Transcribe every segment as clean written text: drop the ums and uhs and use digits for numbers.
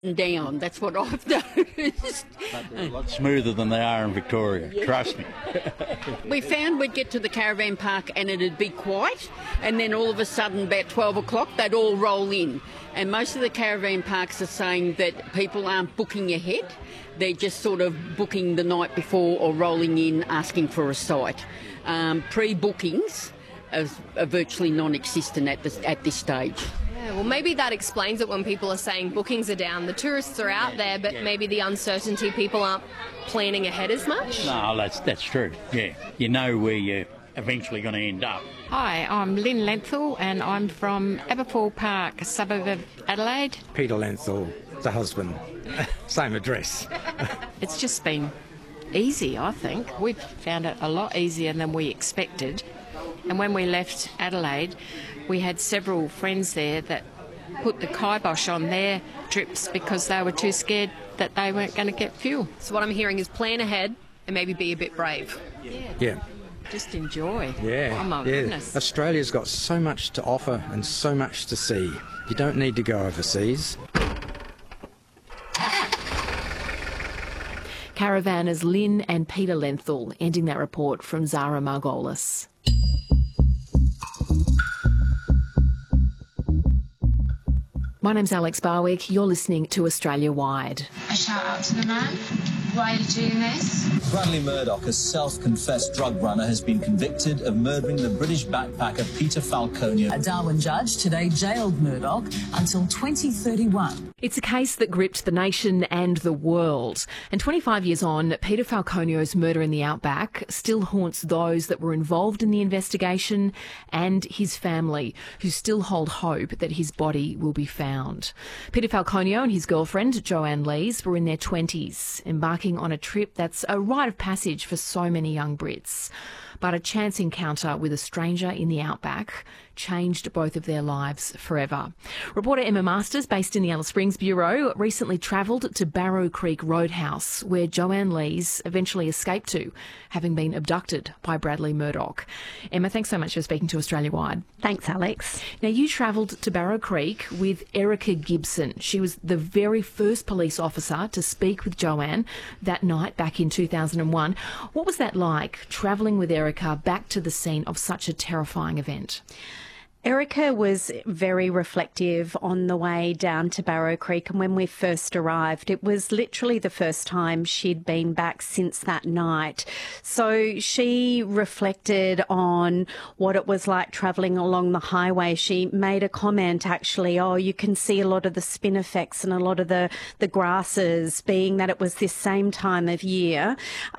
down. That's what I've noticed. But they're a lot smoother than they are in Victoria, trust me. We found we'd get to the caravan park and it'd be quiet, and then all of a sudden about 12 o'clock they'd all roll in. And most of the caravan parks are saying that people aren't booking ahead, they're just sort of booking the night before or rolling in asking for a site. Pre-bookings are virtually non-existent at this stage. Yeah, well, maybe that explains it when people are saying bookings are down. The tourists are out there, but maybe the uncertainty, people aren't planning ahead as much? No, that's true, yeah. You know where you're eventually going to end up. Hi, I'm Lynn Lenthal and I'm from Aberfoyle Park, a suburb of Adelaide. Peter Lenthal, the husband. Same address. It's just been easy, I think. We've found it a lot easier than we expected. And when we left Adelaide, we had several friends there that put the kibosh on their trips because they were too scared that they weren't going to get fuel. So what I'm hearing is plan ahead and maybe be a bit brave. Yeah. Just enjoy. Yeah. Oh my goodness. Australia's got so much to offer and so much to see. You don't need to go overseas. Caravanners Lynn and Peter Lenthal, ending that report from Zara Margolis. My name's Alex Barwick. You're listening to Australia Wide. A shout out to the man. Why are you doing this? Bradley Murdoch, a self-confessed drug runner, has been convicted of murdering the British backpacker Peter Falconio. A Darwin judge today jailed Murdoch until 2031. It's a case that gripped the nation and the world. And 25 years on, Peter Falconio's murder in the Outback still haunts those that were involved in the investigation and his family, who still hold hope that his body will be found. Peter Falconio and his girlfriend, Joanne Lees, were in their 20s, embarking on a trip that's a rite of passage for so many young Brits. But a chance encounter with a stranger in the Outback changed both of their lives forever. Reporter Emma Masters, based in the Alice Springs Bureau, recently travelled to Barrow Creek Roadhouse, where Joanne Lees eventually escaped to, having been abducted by Bradley Murdoch. Emma, thanks so much for speaking to Australia Wide. Thanks, Alex. Now, you travelled to Barrow Creek with Erica Gibson. She was the very first police officer to speak with Joanne that night back in 2001. What was that like, travelling with Erica back to the scene of such a terrifying event? Erica was very reflective on the way down to Barrow Creek, and when we first arrived, it was literally the first time she'd been back since that night. So she reflected on what it was like travelling along the highway. She made a comment, actually, you can see a lot of the spinifex and a lot of the grasses, being that it was this same time of year,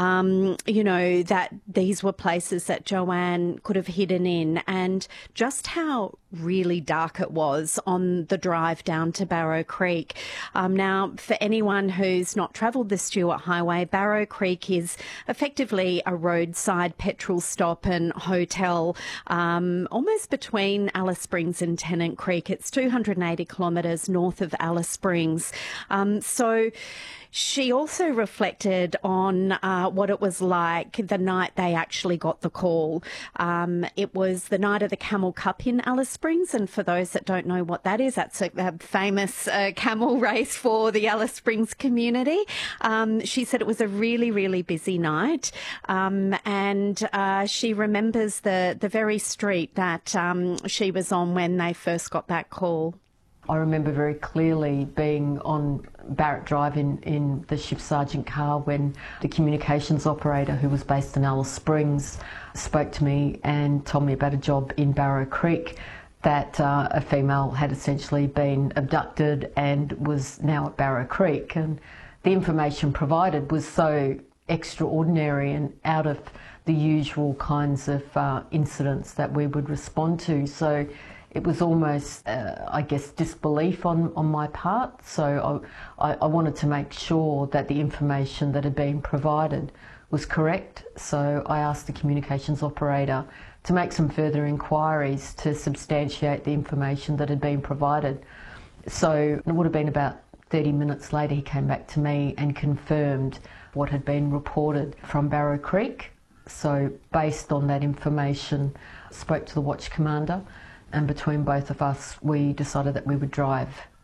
that these were places that Joanne could have hidden in, and just how really dark it was on the drive down to Barrow Creek. Now, for anyone who's not travelled the Stuart Highway, Barrow Creek is effectively a roadside petrol stop and hotel, almost between Alice Springs and Tennant Creek. It's 280 kilometres north of Alice Springs. So she also reflected on what it was like the night they actually got the call. It was the night of the Camel Cup in Alice Springs, and for those that don't know what that is, that's a famous camel race for the Alice Springs community. She said it was a really, really busy night, and she remembers the very street that she was on when they first got that call. I remember very clearly being on Barrett Drive in the Shift Sergeant car when the communications operator, who was based in Alice Springs, spoke to me and told me about a job in Barrow Creek, that a female had essentially been abducted and was now at Barrow Creek. And the information provided was so extraordinary and out of the usual kinds of incidents that we would respond to. So it was almost, disbelief on my part. So I wanted to make sure that the information that had been provided was correct. So I asked the communications operator to make some further inquiries to substantiate the information that had been provided. So it would have been about 30 minutes later he came back to me and confirmed what had been reported from Barrow Creek. So based on that information, I spoke to the watch commander, and between both of us we decided that we would drive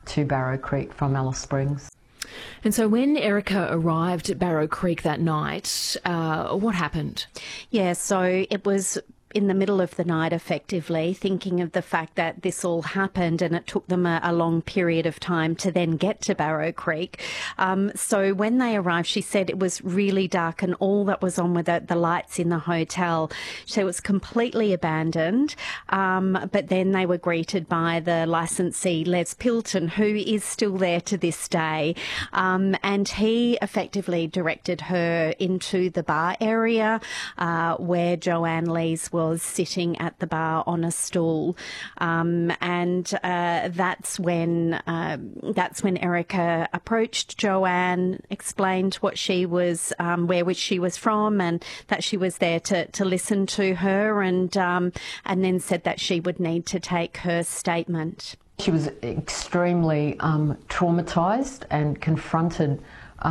to Barrow Creek from Alice Springs. And so when Erica arrived at Barrow Creek that night, what happened? Yeah, so it was in the middle of the night, effectively, thinking of the fact that this all happened and it took them a long period of time to then get to Barrow Creek. So when they arrived, she said it was really dark and all that was on were the lights in the hotel. So it was completely abandoned. But then they were greeted by the licensee, Les Pilton, who is still there to this day. And he effectively directed her into the bar area where Joanne Lees was sitting at the bar on a stool, and that's when Erica approached Joanne, explained what she was, where she was from, and that she was there to listen to her, and then said that she would need to take her statement. She was extremely traumatised and confronted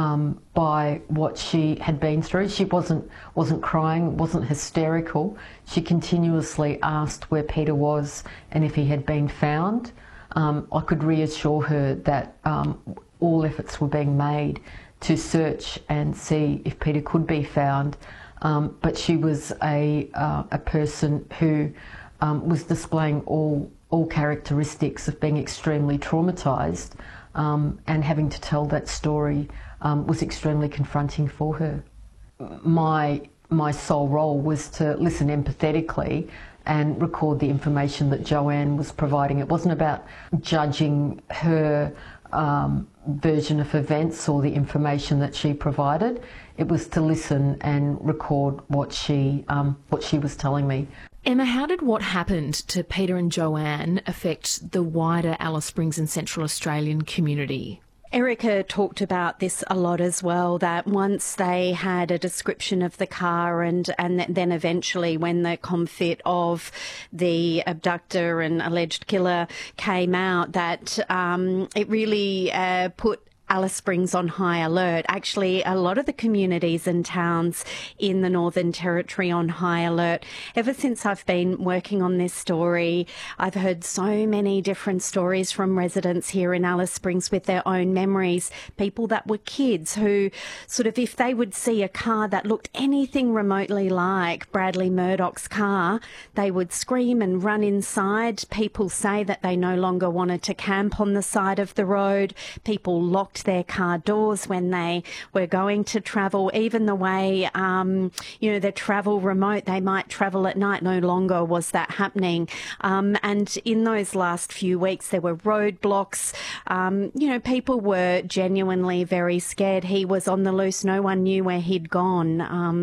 by what she had been through. She wasn't crying, wasn't hysterical. She continuously asked where Peter was and if he had been found. I could reassure her that all efforts were being made to search and see if Peter could be found. But she was a person who was displaying all characteristics of being extremely traumatised, and having to tell that story was extremely confronting for her. My sole role was to listen empathetically and record the information that Joanne was providing. It wasn't about judging her version of events or the information that she provided. It was to listen and record what she was telling me. Emma, how did what happened to Peter and Joanne affect the wider Alice Springs and Central Australian community? Erica talked about this a lot as well, that once they had a description of the car and then eventually when the confit of the abductor and alleged killer came out, that it really put Alice Springs on high alert. Actually, a lot of the communities and towns in the Northern Territory on high alert. Ever since I've been working on this story, I've heard so many different stories from residents here in Alice Springs with their own memories. People that were kids who sort of, if they would see a car that looked anything remotely like Bradley Murdoch's car, they would scream and run inside. People say that they no longer wanted to camp on the side of the road. People locked their car doors when they were going to travel. Even the way, the travel remote, they might travel at night, no longer was that happening. And in those last few weeks, there were roadblocks. People were genuinely very scared. He was on the loose. No one knew where he'd gone.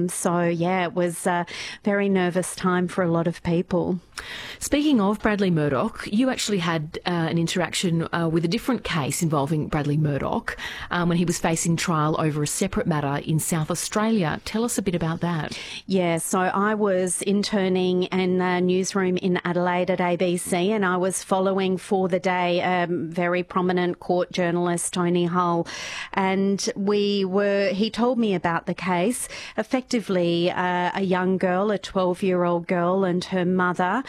It was a very nervous time for a lot of people. Speaking of Bradley Murdoch, you actually had an interaction with a different case involving Bradley Murdoch when he was facing trial over a separate matter in South Australia. Tell us a bit about that. Yeah, so I was interning in the newsroom in Adelaide at ABC, and I was following for the day very prominent court journalist, Tony Hull, and he told me about the case. Effectively, a young girl, a 12-year-old girl, and her mother.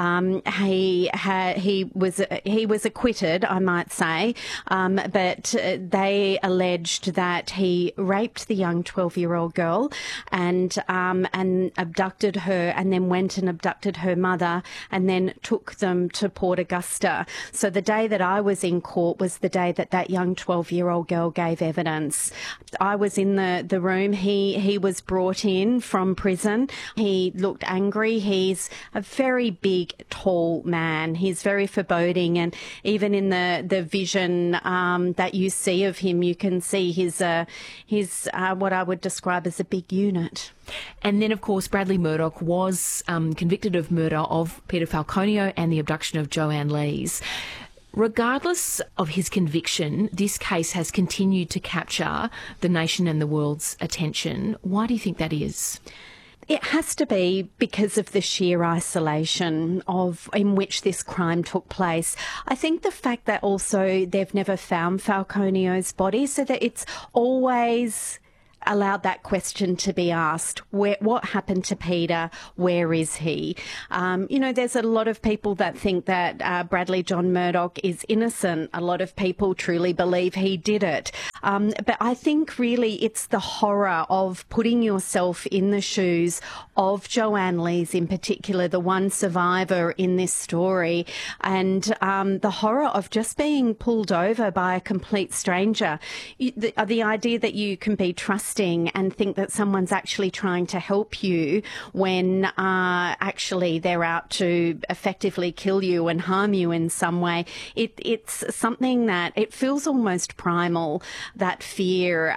He was acquitted, I might say, but they alleged that he raped the young 12-year-old girl and abducted her, and then went and abducted her mother and then took them to Port Augusta. So the day that I was in court was the day that young 12-year-old girl gave evidence. I was in the room. He was brought in from prison. He looked angry. He's a very big, tall man. He's very foreboding, and even in the vision that you see of him, you can see his what I would describe as a big unit. And then, of course, Bradley Murdoch was convicted of murder of Peter Falconio and the abduction of Joanne Lees. Regardless of his conviction, this case has continued to capture the nation and the world's attention. Why do you think that is? It has to be because of the sheer isolation in which this crime took place. I think the fact that also they've never found Falconio's body, so that it's always allowed that question to be asked. What happened to Peter? Where is he? There's a lot of people that think that Bradley John Murdoch is innocent. A lot of people truly believe he did it. But I think really it's the horror of putting yourself in the shoes of Joanne Lees in particular, the one survivor in this story, and the horror of just being pulled over by a complete stranger. The idea that you can be trusting and think that someone's actually trying to help you when actually they're out to effectively kill you and harm you in some way. It's something that it feels almost primal, that fear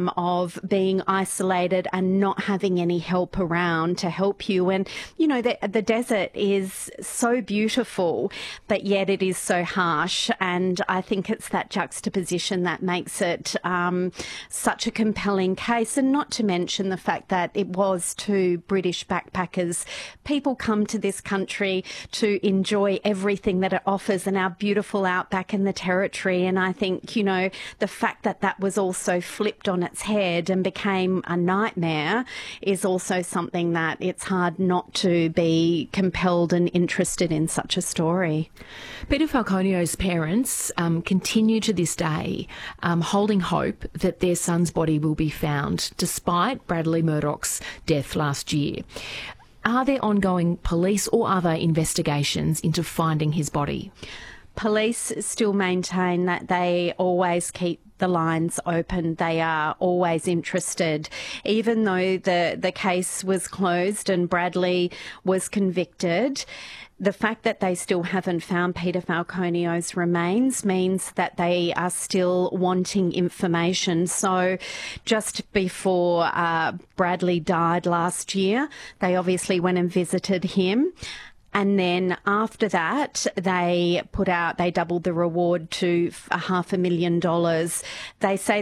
of being isolated and not having any help around to help you. And, the desert is so beautiful, but yet it is so harsh. And I think it's that juxtaposition that makes it such a compelling case, and not to mention the fact that it was 2 British backpackers. People come to this country to enjoy everything that it offers and our beautiful outback and the territory, and I think, the fact that that was also flipped on its head and became a nightmare is also something that it's hard not to be compelled and interested in such a story. Peter Falconio's parents continue to this day holding hope that their son's body will be found, despite Bradley Murdoch's death last year. Are there ongoing police or other investigations into finding his body? Police still maintain that they always keep the lines open. They are always interested. Even though the case was closed and Bradley was convicted, the fact that they still haven't found Peter Falconio's remains means that they are still wanting information. So just before Bradley died last year, they obviously went and visited him. And then after that, they doubled the reward to $500,000. They say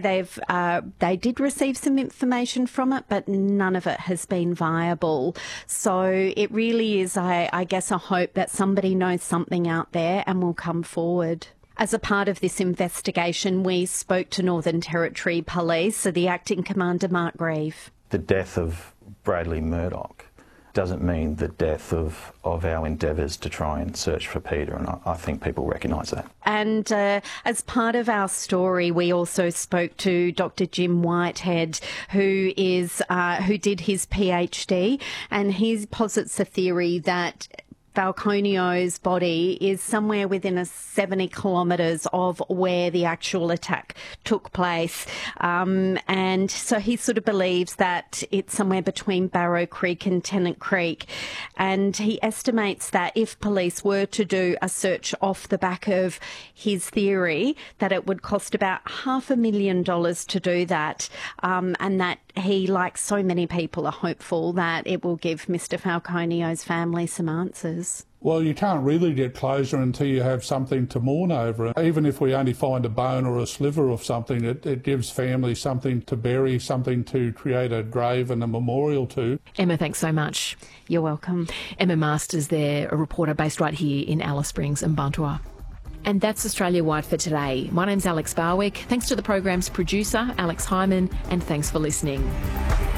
they did receive some information from it, but none of it has been viable. So it really is, I guess, a hope that somebody knows something out there and will come forward. As a part of this investigation, we spoke to Northern Territory Police, so the Acting Commander, Mark Grieve. The death of Bradley Murdoch doesn't mean the death of our endeavours to try and search for Peter, and I think people recognise that. And as part of our story, we also spoke to Dr. Jim Whitehead, who did his PhD, and he posits a theory that Falconio's body is somewhere within 70 kilometres of where the actual attack took place. And so he sort of believes that it's somewhere between Barrow Creek and Tennant Creek. And he estimates that if police were to do a search off the back of his theory, that it would cost about $500,000 to do that. And that he, like so many people, are hopeful that it will give Mr. Falconio's family some answers. Well, you can't really get closure until you have something to mourn over. Even if we only find a bone or a sliver of something, it gives families something to bury, something to create a grave and a memorial to. Emma, thanks so much. You're welcome. Emma Masters there, a reporter based right here in Alice Springs and Bantua. And that's Australia Wide for today. My name's Alex Barwick. Thanks to the program's producer, Alex Hyman, and thanks for listening.